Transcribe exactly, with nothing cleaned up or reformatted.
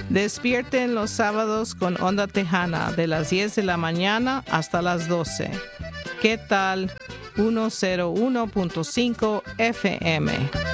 Despierten los sábados con Onda Tejana de las diez de la mañana hasta las doce. ¿Qué tal? ciento uno punto cinco F M.